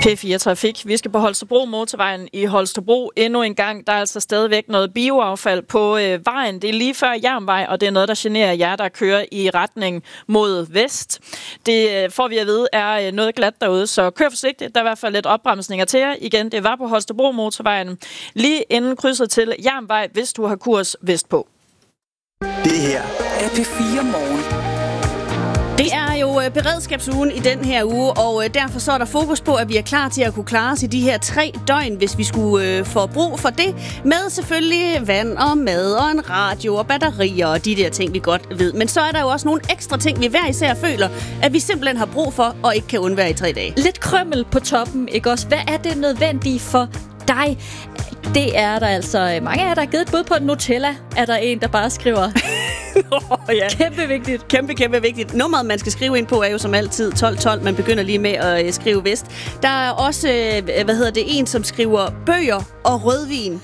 P4 Trafik. Vi skal på Holstebro Motorvejen i Holstebro endnu en gang. Der er altså stadigvæk noget bioaffald på vejen. Det er lige før Jernvej, og det er noget, der generer jer, der kører i retning mod vest. Det får vi at vide er noget glat derude, så kør forsigtigt. Der er i hvert fald lidt opbremsninger til jer. Igen, det var på Holstebro Motorvejen. Lige inden krydset til Jernvej, hvis du har kurs vestpå. Det her er P4 Morgen. Det er jo beredskabsugen i den her uge, og derfor så er der fokus på, at vi er klar til at kunne klare os i de her 3 døgn, hvis vi skulle få brug for det. Med selvfølgelig vand og mad og en radio og batterier og de der ting, vi godt ved. Men så er der jo også nogle ekstra ting, vi hver især føler, at vi simpelthen har brug for og ikke kan undvære i 3 dage. Lidt krømmel på toppen, ikke også? Hvad er det nødvendige for dig? Det er der altså mange af jer, der har givet et bud på. Nutella er der en, der bare skriver. Ja. Kæmpe vigtigt. Kæmpe vigtigt. Nummeret, man skal skrive ind på, er jo som altid 1212. Man begynder lige med at skrive vest. Der er også, en, som skriver bøger og rødvin.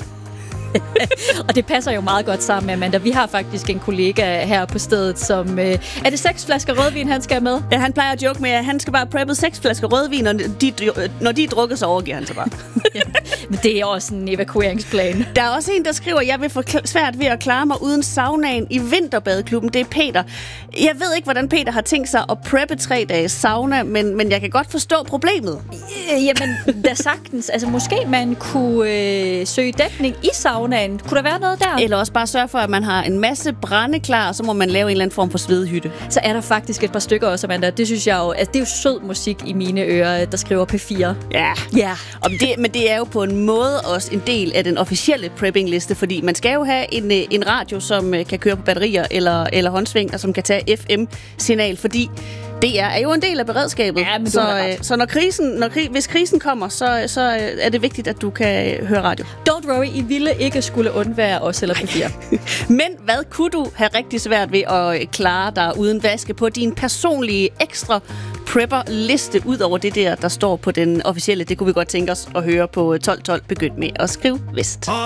Og det passer jo meget godt sammen med Amanda. Vi har faktisk en kollega her på stedet, som... er det 6 flasker rødvin, han skal have med? Ja, han plejer at joke med, at han skal bare preppe 6 flasker rødvin, og når de er drukket, så overgiver han sig bare. Ja, men det er også en evakueringsplan. Der er også en, der skriver, jeg vil få svært ved at klare mig uden saunaen i vinterbadeklubben. Det er Peter. Jeg ved ikke, hvordan Peter har tænkt sig at preppe 3 dages sauna, men jeg kan godt forstå problemet. Jamen, da sagtens. Altså, måske man kunne søge dækning i saunaen. Kunne der være noget der? Eller også bare sørge for, at man har en masse brænde klar, og så må man lave en eller anden form for svedehytte. Så er der faktisk et par stykker også, Amanda. Det synes jeg jo, altså, det er jo sød musik i mine ører, der skriver P4. Ja. Men det er jo på en måde også en del af den officielle prepping-liste, fordi man skal jo have en radio, som kan køre på batterier eller håndsving, og som kan tage FM-signal, fordi det er jo en del af beredskabet. Ja, men så hvis krisen kommer, så er det vigtigt, at du kan høre radio. Don't worry, I ville ikke skulle undvære os eller P4. Men hvad kunne du have rigtig svært ved at klare dig uden vaske på din personlige ekstra prepper-liste, ud over det der står på den officielle? Det kunne vi godt tænke os at høre på 1212. Begynd med at skrive vest.